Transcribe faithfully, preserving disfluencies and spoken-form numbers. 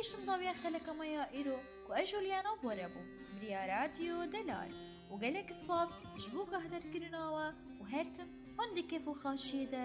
صندوية خلق مايا إيرو كو أجوليانا بوربو بريا راديو دلال وقالك سباس جبوك هدر كرناوا وهرتم هندي كيفو خاشيدا